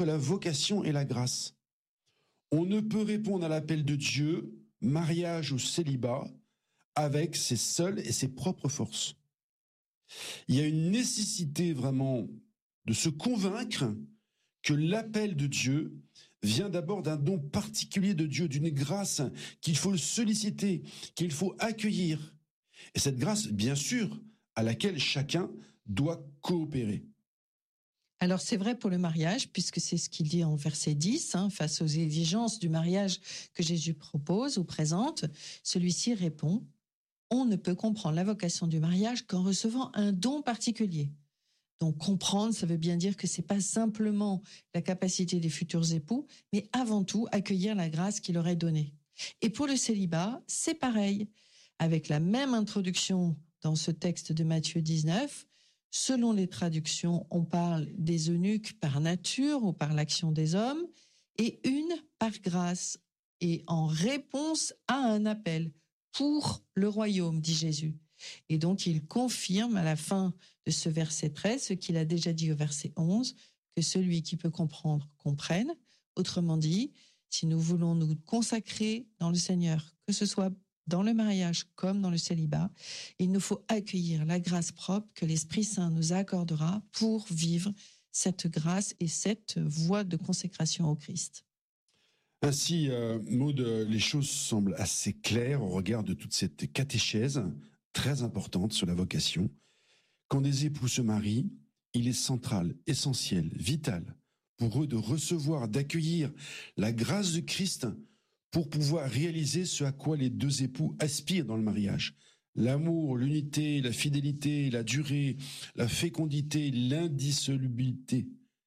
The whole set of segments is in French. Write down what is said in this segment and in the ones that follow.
entre la vocation et la grâce. On ne peut répondre à l'appel de Dieu, mariage ou célibat, avec ses seules et ses propres forces. Il y a une nécessité vraiment de se convaincre que l'appel de Dieu vient d'abord d'un don particulier de Dieu, d'une grâce qu'il faut solliciter, qu'il faut accueillir. Et cette grâce, bien sûr, à laquelle chacun doit coopérer. Alors c'est vrai pour le mariage, puisque c'est ce qu'il dit en verset 10, face aux exigences du mariage que Jésus propose ou présente, celui-ci répond « On ne peut comprendre la vocation du mariage qu'en recevant un don particulier ». Donc comprendre, ça veut bien dire que c'est pas simplement la capacité des futurs époux, mais avant tout accueillir la grâce qu'il leur est donnée. Et pour le célibat, c'est pareil. Avec la même introduction dans ce texte de Matthieu 19, selon les traductions, on parle des eunuques par nature ou par l'action des hommes, et une par grâce, et en réponse à un appel pour le royaume, dit Jésus. Et donc, il confirme à la fin de ce verset 13 ce qu'il a déjà dit au verset 11, que celui qui peut comprendre, comprenne. Autrement dit, si nous voulons nous consacrer dans le Seigneur, que ce soit dans le mariage comme dans le célibat, il nous faut accueillir la grâce propre que l'Esprit Saint nous accordera pour vivre cette grâce et cette voie de consécration au Christ. Ainsi, Maud, les choses semblent assez claires au regard de toute cette catéchèse très importante sur la vocation. Quand des époux se marient, il est central, essentiel, vital pour eux de recevoir, d'accueillir la grâce de Christ pour pouvoir réaliser ce à quoi les deux époux aspirent dans le mariage. L'amour, l'unité, la fidélité, la durée, la fécondité, l'indissolubilité.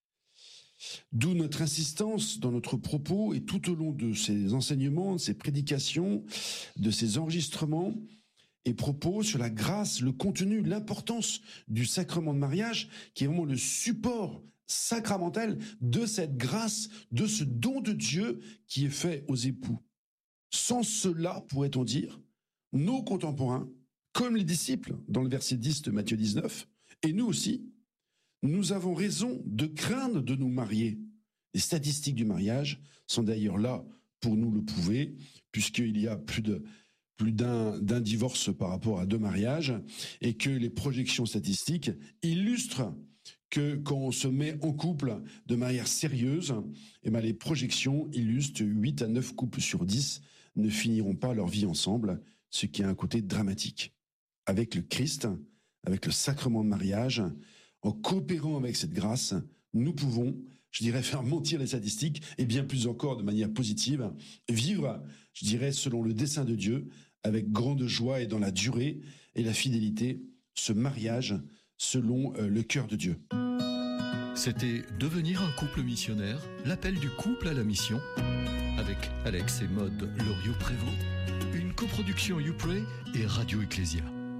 D'où notre insistance dans notre propos et tout au long de ces enseignements, de ces prédications, de ces enregistrements et propos sur la grâce, le contenu, l'importance du sacrement de mariage qui est vraiment le support sacramentel de cette grâce, de ce don de Dieu qui est fait aux époux. Sans cela, pourrait-on dire, nos contemporains, comme les disciples dans le verset 10 de Matthieu 19, et nous aussi, nous avons raison de craindre de nous marier. Les statistiques du mariage sont d'ailleurs là pour nous le prouver, puisqu'il y a plus d'un divorce par rapport à 2 mariages, et que les projections statistiques illustrent que quand on se met en couple de manière sérieuse, les projections illustrent 8 à 9 couples sur 10 ne finiront pas leur vie ensemble, ce qui a un côté dramatique. Avec le Christ, avec le sacrement de mariage, en coopérant avec cette grâce, nous pouvons, je dirais, faire mentir les statistiques et bien plus encore de manière positive, vivre, je dirais, selon le dessein de Dieu, avec grande joie et dans la durée et la fidélité, ce mariage selon le cœur de Dieu. C'était Devenir un couple missionnaire, l'appel du couple à la mission, avec Alex et Maud Loriot-Prévost, une coproduction YouPray et Radio Ecclésia.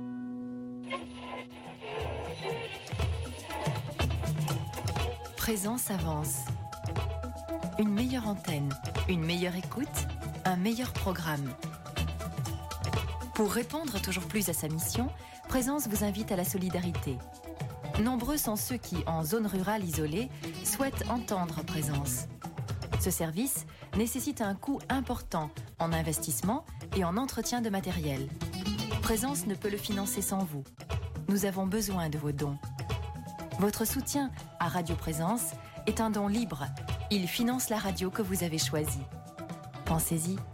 Présence avance. Une meilleure antenne, une meilleure écoute, un meilleur programme. Pour répondre toujours plus à sa mission, Présence vous invite à la solidarité. Nombreux sont ceux qui, en zone rurale isolée, souhaitent entendre Présence. Ce service nécessite un coût important en investissement et en entretien de matériel. Présence ne peut le financer sans vous. Nous avons besoin de vos dons. Votre soutien à Radio Présence est un don libre. Il finance la radio que vous avez choisie. Pensez-y.